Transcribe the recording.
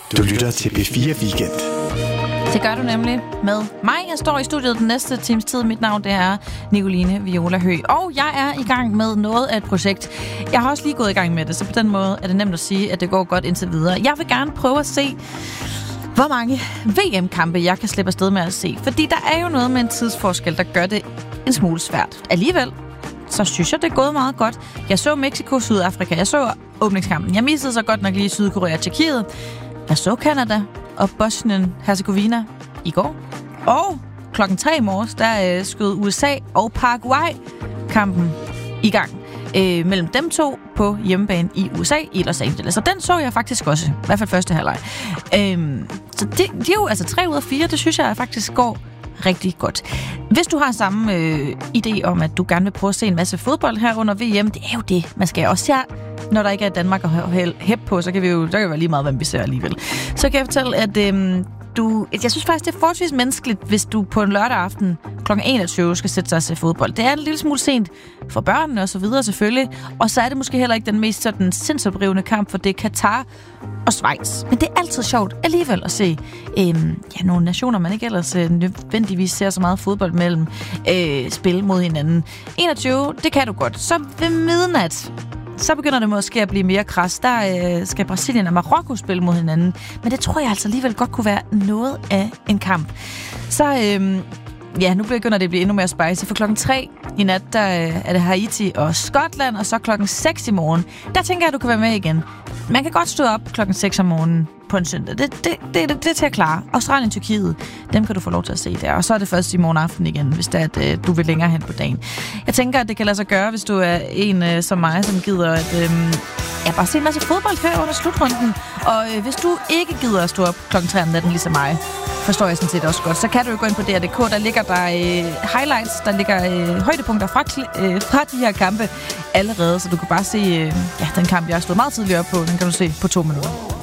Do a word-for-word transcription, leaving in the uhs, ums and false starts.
Du lytter til P fire Weekend. Det gør du nemlig med mig. Jeg står i studiet den næste times tid. Mit navn det er Nicoline Viola Høgh. Og jeg er i gang med noget af et projekt. Jeg har også lige gået i gang med det, så på den måde er det nemt at sige, at det går godt indtil videre. Jeg vil gerne prøve at se, hvor mange V M-kampe jeg kan slippe afsted med at se. Fordi der er jo noget med en tidsforskel, der gør det en smule svært. Alligevel, så synes jeg, det er gået meget godt. Jeg så Mexico, Sydafrika. Jeg så åbningskampen. Jeg missede så godt nok lige Sydkorea og Tjekkiet. Jeg så Canada og Bosnien-Herzegovina i går. Og klokken tre i morges, der øh, skød U S A og Paraguay-kampen i gang. Øh, mellem dem to på hjemmebane i U S A i Los Angeles. Og den så jeg faktisk også. I hvert fald første halvleg. Øh, så det, det er jo altså tre ud af fire. Det synes jeg faktisk går rigtig godt. Hvis du har samme øh, idé om, at du gerne vil prøve at se en masse fodbold her under V M, det er jo det, man skal også her. Når der ikke er Danmark at hæppe på, så kan vi jo, der kan jo være lige meget, hvem vi ser alligevel. Så kan jeg fortælle, at øhm, du, jeg synes faktisk, det er forholdsvis menneskeligt, hvis du på en lørdag aften klokken enogtyve skal sætte sig og se fodbold. Det er en lille smule sent for børnene og så videre selvfølgelig, og så er det måske heller ikke den mest sådan sindsoprivende kamp, for det er Katar og Schweiz. Men det er altid sjovt alligevel at se øhm, ja, nogle nationer, man ikke ellers øh, nødvendigvis ser så meget fodbold mellem, øh, spille mod hinanden. enogtyve, det kan du godt. Så ved midnat, så begynder det måske at blive mere kras. Der øh, skal Brasilien og Marokko spille mod hinanden. Men det tror jeg altså alligevel godt kunne være noget af en kamp. Så øh, ja, nu begynder det at blive endnu mere spicy. For klokken tre i nat, der øh, er det Haiti og Skotland. Og så klokken seks i morgen, der tænker jeg, at du kan være med igen. Man kan godt stå op klokken seks om morgenen på en søndag. Det, det, det, det, det er til at klare. Australien, Tyrkiet, dem kan du få lov til at se der. Og så er det først i morgen aften igen, hvis det er, at øh, du vil længere hen på dagen. Jeg tænker, at det kan lade sig gøre, hvis du er en øh, som mig, som gider at øh, ja, bare se en masse fodbold her under slutrunden. Og øh, hvis du ikke gider at stå op klokken tre om natten, ligesom mig, forstår jeg sådan set også godt, så kan du jo gå ind på D R punktum D K. Der ligger der øh, highlights, der ligger øh, højdepunkter fra, øh, fra de her kampe allerede. Så du kan bare se øh, ja, den kamp, jeg har stået meget tidligere op på. Den kan du se på to minutter.